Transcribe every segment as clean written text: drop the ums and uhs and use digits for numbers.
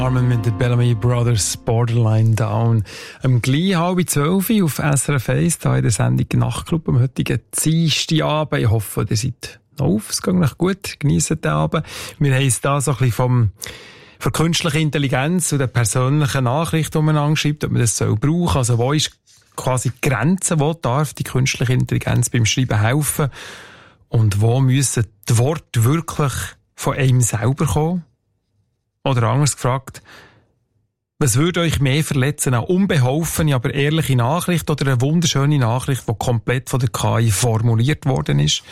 Armin mit den Bellamy Brothers Borderline Down. Gleich 11:30 auf SRF 1, da in der Sendung Nachtclub am heutigen Dienstagabend. Ich hoffe, ihr seid noch auf, es geht noch gut, geniessen den Abend. Wir haben es da so ein bisschen von künstlicher Intelligenz und der persönlichen Nachricht, die man anschreibt, ob man das brauchen soll. Also wo ist quasi die Grenze, wo darf die künstliche Intelligenz beim Schreiben helfen und wo müssen die Worte wirklich von einem selber kommen? Oder anders gefragt, was würde euch mehr verletzen? Eine unbeholfene, aber ehrliche Nachricht oder eine wunderschöne Nachricht, die komplett von der KI formuliert worden ist?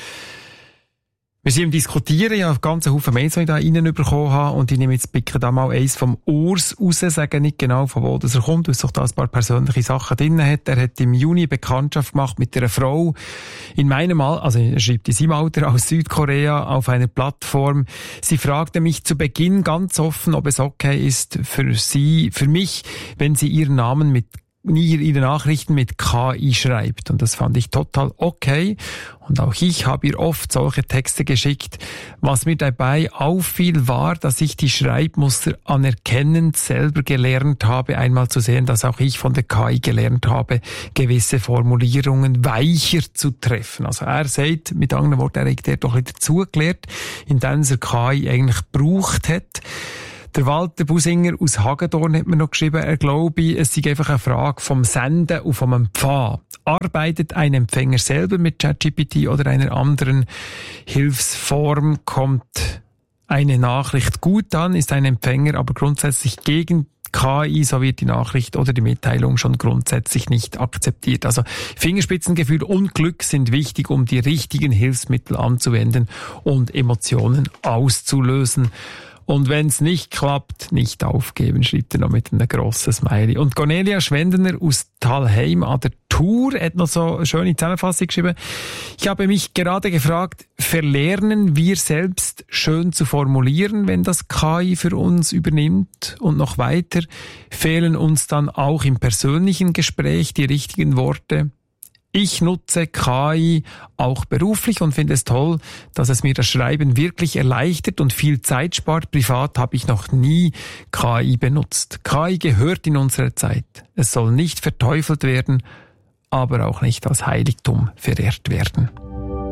Wir sind im Diskutieren, ich habe einen ganzen Haufen Mails, die ich da reinbekommen habe, und ich nehme jetzt da mal eins vom Urs raus, sage nicht genau, von wo das er kommt, weil es doch da ein paar persönliche Sachen drin hat. Er hat im Juni Bekanntschaft gemacht mit einer Frau in meinem Alter, also er schreibt in seinem Alter, aus Südkorea auf einer Plattform. Sie fragte mich zu Beginn ganz offen, ob es okay ist für mich, wenn sie ihren Namen ihre Nachrichten mit KI schreibt. Und das fand ich total okay. Und auch ich habe ihr oft solche Texte geschickt. Was mir dabei auffiel, war, dass ich die Schreibmuster anerkennend selber gelernt habe, einmal zu sehen, dass auch ich von der KI gelernt habe, gewisse Formulierungen weicher zu treffen. Also er sagt, mit anderen Worten, er hat doch wieder dazugelernt, indem er KI eigentlich gebraucht hat. Der Walter Businger aus Hagedorn hat mir noch geschrieben, er glaube, es sei einfach eine Frage vom Senden und vom Empfangen. Arbeitet ein Empfänger selber mit ChatGPT oder einer anderen Hilfsform, kommt eine Nachricht gut an, ist ein Empfänger aber grundsätzlich gegen KI, so wird die Nachricht oder die Mitteilung schon grundsätzlich nicht akzeptiert. Also Fingerspitzengefühl und Glück sind wichtig, um die richtigen Hilfsmittel anzuwenden und Emotionen auszulösen. Und wenn es nicht klappt, nicht aufgeben, schreibt er noch mit einem grossen Smiley. Und Cornelia Schwendener aus Thalheim an der Tour hat noch so eine schöne Zusammenfassung geschrieben. Ich habe mich gerade gefragt, verlernen wir selbst schön zu formulieren, wenn das KI für uns übernimmt? Und noch weiter, fehlen uns dann auch im persönlichen Gespräch die richtigen Worte? Ich nutze KI auch beruflich und finde es toll, dass es mir das Schreiben wirklich erleichtert und viel Zeit spart. Privat habe ich noch nie KI benutzt. KI gehört in unsere Zeit. Es soll nicht verteufelt werden, aber auch nicht als Heiligtum verehrt werden.